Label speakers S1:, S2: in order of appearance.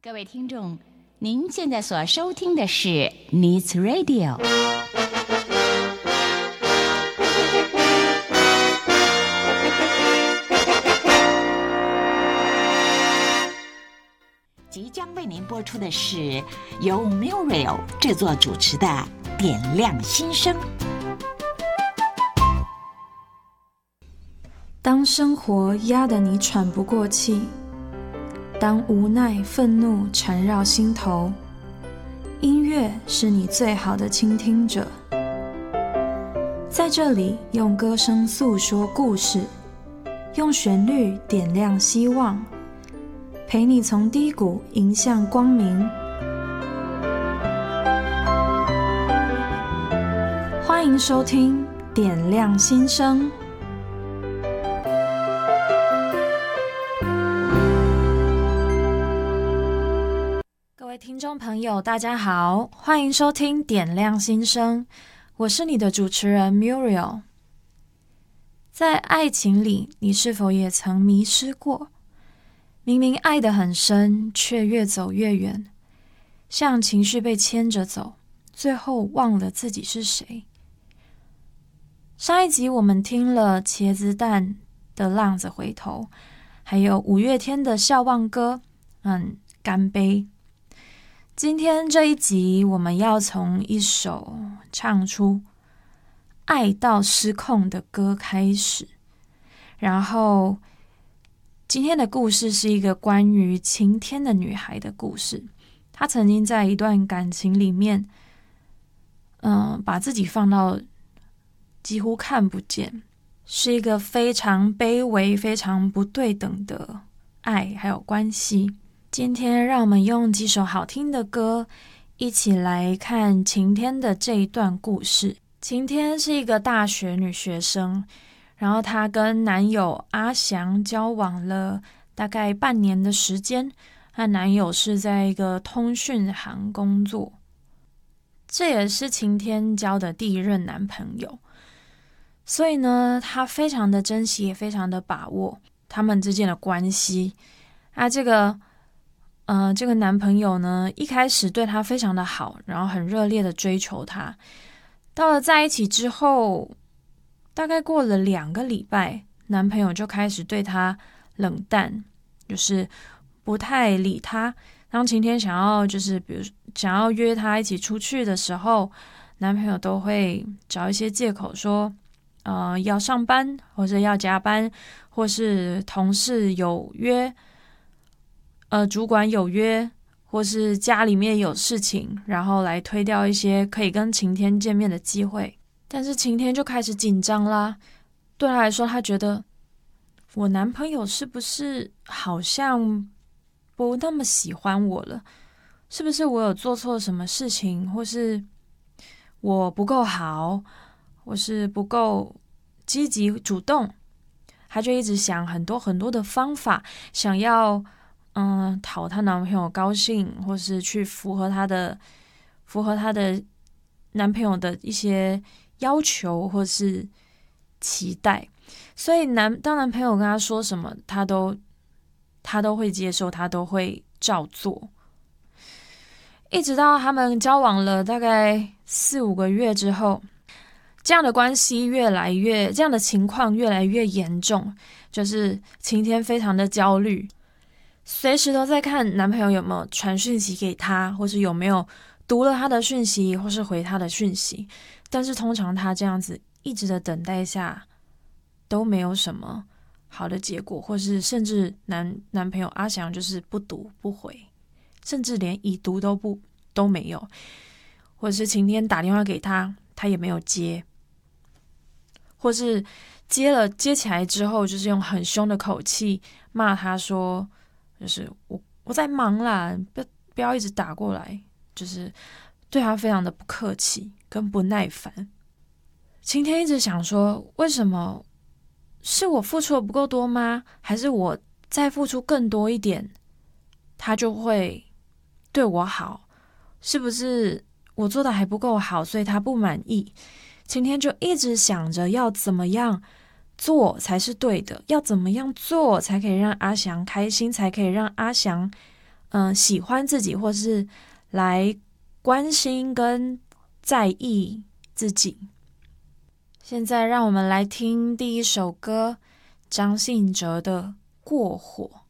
S1: 各位听众，您现在所收听的是 Needs Radio。即将为您播出的是由 Muriel 制作主持的《点亮心声》。
S2: 当生活压得你喘不过气，当无奈、愤怒缠绕心头，音乐是你最好的倾听者。在这里，用歌声诉说故事，用旋律点亮希望，陪你从低谷迎向光明。欢迎收听《点亮心声》。各位听众朋友，大家好，欢迎收听《点亮心声》，我是你的主持人 Muriel。在爱情里，你是否也曾迷失过？明明爱得很深，却越走越远，像情绪被牵着走，最后忘了自己是谁。上一集我们听了茄子蛋的《浪子回头》，还有五月天的《笑忘歌》，干杯。今天这一集，我们要从一首唱出爱到失控的歌开始。然后，今天的故事是一个关于晴天的女孩的故事。她曾经在一段感情里面，把自己放到几乎看不见，是一个非常卑微、非常不对等的爱还有关系。今天让我们用几首好听的歌一起来看晴天的这一段故事。晴天是一个大学女学生，然后她跟男友阿翔交往了大概半年的时间，和男友是在一个通讯行工作，这也是晴天交的第一任男朋友，所以呢，她非常的珍惜，也非常的把握他们之间的关系。这个男朋友呢，一开始对她非常的好，然后很热烈的追求她。到了在一起之后，大概过了2个礼拜，男朋友就开始对她冷淡，就是不太理她。当晴天想要比如想要约她一起出去的时候，男朋友都会找一些借口说，要上班，或者要加班，或是同事有约。主管有约，或是家里面有事情，然后来推掉一些可以跟晴天见面的机会。但是晴天就开始紧张啦，对他来说，他觉得我男朋友是不是好像不那么喜欢我了？是不是我有做错什么事情，或是我不够好，或是不够积极主动？他就一直想很多很多的方法，想要讨她男朋友高兴，或是去符合她的男朋友的一些要求或是期待。所以当男朋友跟她说什么，她都会接受，她都会照做。一直到他们交往了大概4-5个月之后，这样的关系这样的情况越来越严重，就是晴天非常的焦虑，随时都在看男朋友有没有传讯息给他，或是有没有读了他的讯息，或是回他的讯息。但是通常他这样子一直的等待下，都没有什么好的结果，或是甚至男朋友阿翔就是不读不回，甚至连已读都没有，或者是晴天打电话给他，他也没有接，或是接起来之后，就是用很凶的口气骂他说，就是我在忙啦，不要一直打过来，就是对他非常的不客气跟不耐烦。晴天一直想说，为什么是我付出的不够多吗？还是我再付出更多一点，他就会对我好？是不是我做的还不够好，所以他不满意？晴天就一直想着要怎么样做才是对的，要怎么样做才可以让阿翔开心，才可以让阿翔喜欢自己，或是来关心跟在意自己。现在让我们来听第一首歌，张信哲的《过火》。